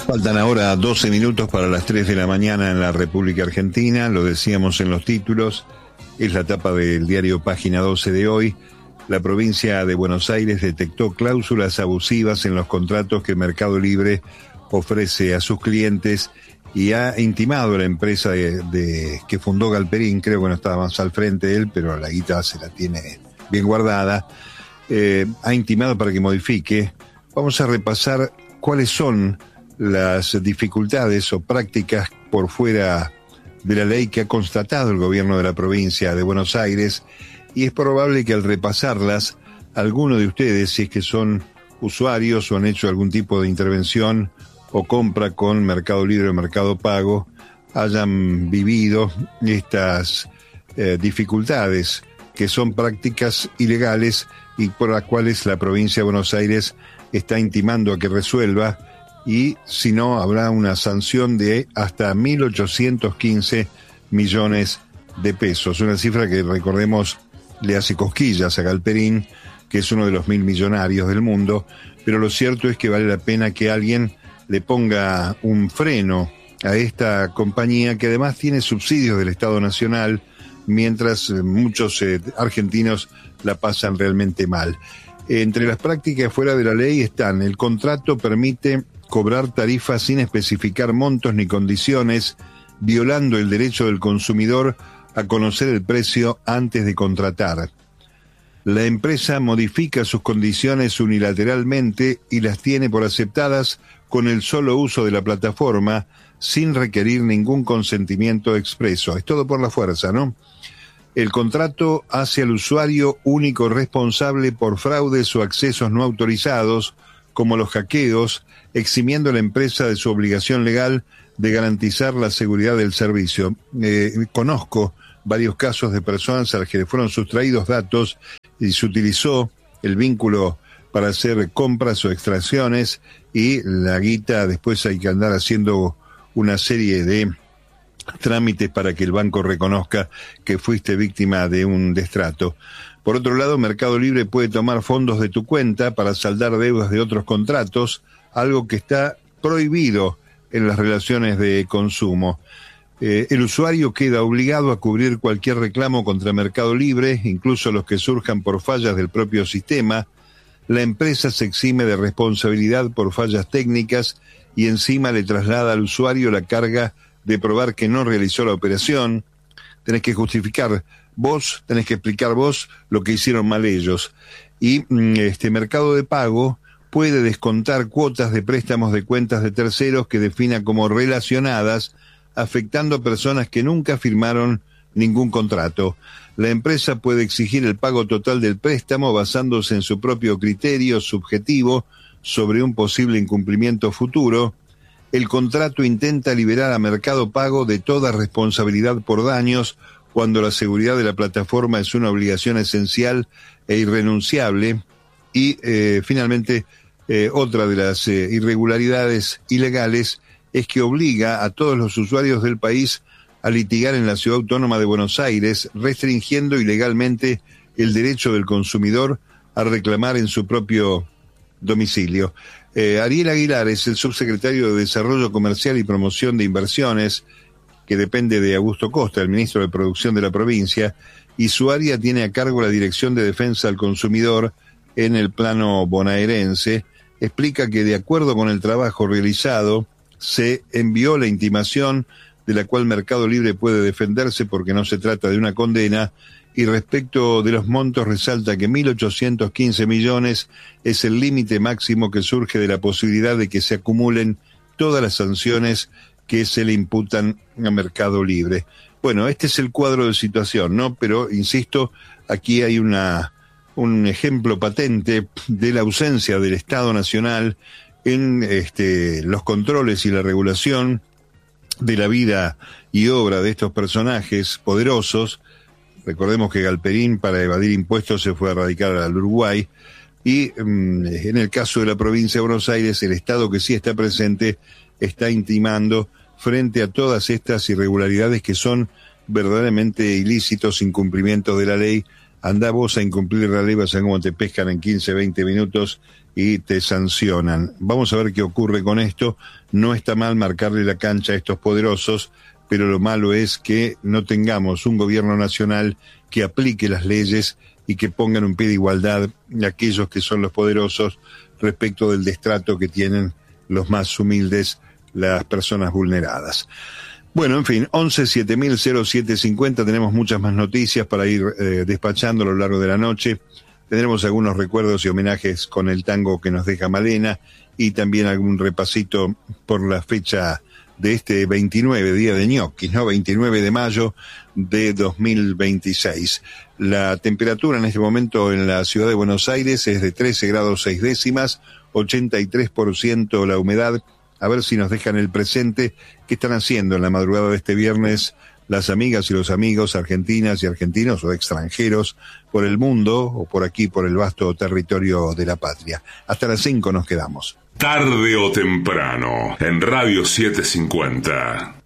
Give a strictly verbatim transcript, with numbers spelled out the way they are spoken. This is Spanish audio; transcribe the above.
Faltan ahora doce minutos para las tres de la mañana en la República Argentina. Lo decíamos en los títulos. Es la tapa del diario Página doce de hoy. La provincia de Buenos Aires detectó cláusulas abusivas en los contratos que Mercado Libre ofrece a sus clientes y ha intimado a la empresa de, de, que fundó Galperín. Creo que no estaba más al frente de él, pero la guita se la tiene bien guardada. Eh, ha intimado para que modifique. Vamos a repasar cuáles son las dificultades o prácticas por fuera de la ley que ha constatado el gobierno de la provincia de Buenos Aires, y es probable que al repasarlas, alguno de ustedes, si es que son usuarios o han hecho algún tipo de intervención o compra con Mercado Libre o Mercado Pago, hayan vivido estas eh, dificultades, que son prácticas ilegales y por las cuales la provincia de Buenos Aires está intimando a que resuelva, y si no, habrá una sanción de hasta mil ochocientos quince millones de pesos. Una cifra que, recordemos, le hace cosquillas a Galperín, que es uno de los mil millonarios del mundo, pero lo cierto es que vale la pena que alguien le ponga un freno a esta compañía, que además tiene subsidios del Estado Nacional, mientras muchos eh, argentinos la pasan realmente mal. Entre las prácticas fuera de la ley están: el contrato permite cobrar tarifas sin especificar montos ni condiciones, violando el derecho del consumidor a conocer el precio antes de contratar. La empresa modifica sus condiciones unilateralmente y las tiene por aceptadas con el solo uso de la plataforma, sin requerir ningún consentimiento expreso. Es todo por la fuerza, ¿no? El contrato hace al usuario único responsable por fraudes o accesos no autorizados, como los hackeos, eximiendo a la empresa de su obligación legal de garantizar la seguridad del servicio. Eh, conozco varios casos de personas a las que le fueron sustraídos datos y se utilizó el vínculo para hacer compras o extracciones, y la guita después hay que andar haciendo una serie de trámites para que el banco reconozca que fuiste víctima de un destrato. Por otro lado, Mercado Libre puede tomar fondos de tu cuenta para saldar deudas de otros contratos, algo que está prohibido en las relaciones de consumo. Eh, el usuario queda obligado a cubrir cualquier reclamo contra Mercado Libre, incluso los que surjan por fallas del propio sistema. La empresa se exime de responsabilidad por fallas técnicas y encima le traslada al usuario la carga de probar que no realizó la operación. Tenés que justificar vos, tenés que explicar vos lo que hicieron mal ellos. Y este Mercado de Pago puede descontar cuotas de préstamos de cuentas de terceros que defina como relacionadas, afectando a personas que nunca firmaron ningún contrato. La empresa puede exigir el pago total del préstamo basándose en su propio criterio subjetivo sobre un posible incumplimiento futuro. El contrato intenta liberar a Mercado Pago de toda responsabilidad por daños cuando la seguridad de la plataforma es una obligación esencial e irrenunciable. Y eh, finalmente, eh, otra de las eh, irregularidades ilegales es que obliga a todos los usuarios del país a litigar en la Ciudad Autónoma de Buenos Aires, restringiendo ilegalmente el derecho del consumidor a reclamar en su propio domicilio. Eh, Ariel Aguilar es el subsecretario de Desarrollo Comercial y Promoción de Inversiones, que depende de Augusto Costa, el ministro de Producción de la provincia, y su área tiene a cargo la Dirección de Defensa al Consumidor en el plano bonaerense. Explica que, de acuerdo con el trabajo realizado, se envió la intimación de la cual Mercado Libre puede defenderse porque no se trata de una condena, y respecto de los montos resalta que mil ochocientos quince millones es el límite máximo que surge de la posibilidad de que se acumulen todas las sanciones que se le imputan a Mercado Libre. Bueno, este es el cuadro de situación, ¿no? Pero, insisto, aquí hay una un ejemplo patente de la ausencia del Estado Nacional en este, los controles y la regulación de la vida y obra de estos personajes poderosos. Recordemos que Galperín, para evadir impuestos, se fue a radicar al Uruguay, y um, en el caso de la provincia de Buenos Aires, el Estado, que sí está presente, está intimando frente a todas estas irregularidades que son verdaderamente ilícitos, incumplimientos de la ley. Andá vos a incumplir la ley, vas a ver cómo te pescan en quince, veinte minutos y te sancionan. Vamos a ver qué ocurre con esto. No está mal marcarle la cancha a estos poderosos, pero lo malo es que no tengamos un gobierno nacional que aplique las leyes y que pongan un pie de igualdad a aquellos que son los poderosos respecto del destrato que tienen los más humildes, las personas vulneradas. Bueno, en fin, once siete mil cero siete cincuenta, tenemos muchas más noticias para ir eh, despachando a lo largo de la noche. Tendremos algunos recuerdos y homenajes con el tango que nos deja Malena y también algún repasito por la fecha de este veintinueve, día de ñoquis, ¿no? veintinueve de mayo de dos mil veintiséis. La temperatura en este momento en la ciudad de Buenos Aires es de trece grados seis décimas, ochenta y tres por ciento la humedad. A ver si nos dejan el presente. ¿Qué están haciendo en la madrugada de este viernes las amigas y los amigos argentinas y argentinos o extranjeros por el mundo o por aquí, por el vasto territorio de la patria? Hasta las cinco nos quedamos. Tarde o temprano, en Radio setecientos cincuenta.